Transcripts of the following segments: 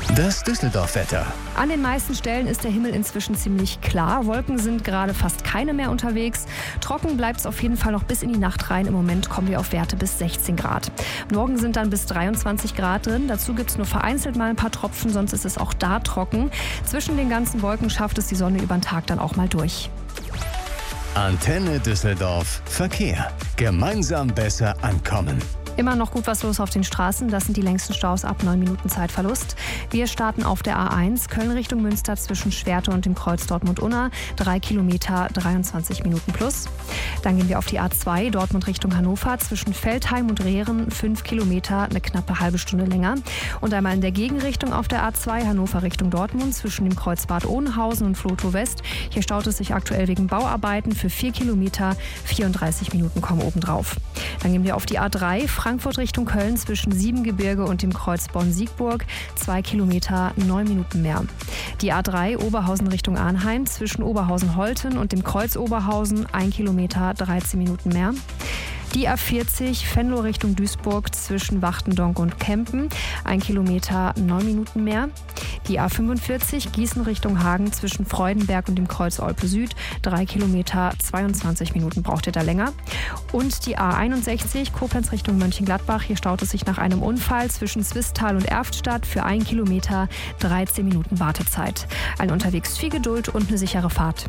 Das Düsseldorf-Wetter. An den meisten Stellen ist der Himmel inzwischen ziemlich klar. Wolken sind gerade fast keine mehr unterwegs. Trocken bleibt es auf jeden Fall noch bis in die Nacht rein. Im Moment kommen wir auf Werte bis 16 Grad. Morgen sind dann bis 23 Grad drin. Dazu gibt es nur vereinzelt mal ein paar Tropfen, sonst ist es auch da trocken. Zwischen den ganzen Wolken schafft es die Sonne über den Tag dann auch mal durch. Antenne Düsseldorf Verkehr. Gemeinsam besser ankommen. Immer noch gut was los auf den Straßen. Das sind die längsten Staus ab 9 Minuten Zeitverlust. Wir starten auf der A1 Köln Richtung Münster zwischen Schwerte und dem Kreuz Dortmund-Unna. 3 Kilometer, 23 Minuten plus. Dann gehen wir auf die A2 Dortmund Richtung Hannover zwischen Veltheim und Rehren. 5 Kilometer, eine knappe halbe Stunde länger. Und einmal in der Gegenrichtung auf der A2 Hannover Richtung Dortmund zwischen dem Kreuz Bad Oeynhausen und Flotow West. Hier staut es sich aktuell wegen Bauarbeiten für 4 Kilometer. 34 Minuten kommen obendrauf. Dann gehen wir auf die A3 Frankfurt Richtung Köln zwischen Siebengebirge und dem Kreuz Bonn-Siegburg. 2 Kilometer, 9 Minuten mehr. Die A3 Oberhausen Richtung Arnheim zwischen Oberhausen-Holten und dem Kreuz Oberhausen. 1 Kilometer, 13 Minuten mehr. Die A40 Venlo Richtung Duisburg zwischen Wachtendonk und Kempen. 1 Kilometer, 9 Minuten mehr. Die A45 Gießen Richtung Hagen zwischen Freudenberg und dem Kreuz Olpe Süd. 3 Kilometer, 22 Minuten braucht ihr da länger. Und die A61 Koblenz Richtung Mönchengladbach. Hier staut es sich nach einem Unfall zwischen Zwistal und Erftstadt für 1 Kilometer, 13 Minuten Wartezeit. Allen unterwegs viel Geduld und eine sichere Fahrt.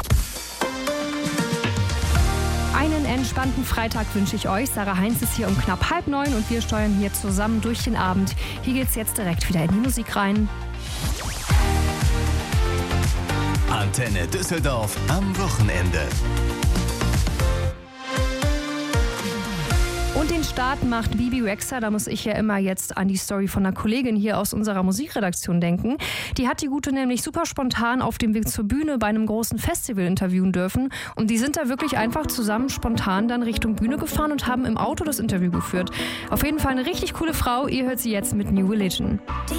Einen entspannten Freitag wünsche ich euch. Sarah Heinz ist hier um knapp 8:30 und wir steuern hier zusammen durch den Abend. Hier geht's jetzt direkt wieder in die Musik rein. Antenne Düsseldorf am Wochenende. Und den Start macht Bibi Rexha. Da muss ich ja immer jetzt an die Story von einer Kollegin hier aus unserer Musikredaktion denken. Die hat die Gute nämlich super spontan auf dem Weg zur Bühne bei einem großen Festival interviewen dürfen. Und die sind da wirklich einfach zusammen spontan dann Richtung Bühne gefahren und haben im Auto das Interview geführt. Auf jeden Fall eine richtig coole Frau. Ihr hört sie jetzt mit New Religion. Die